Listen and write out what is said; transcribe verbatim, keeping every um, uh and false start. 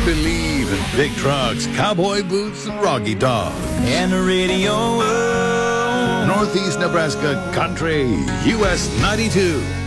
believe in big trucks, cowboy boots, and Rocky Dog. And the radio. Northeast Nebraska Country, U S ninety-two.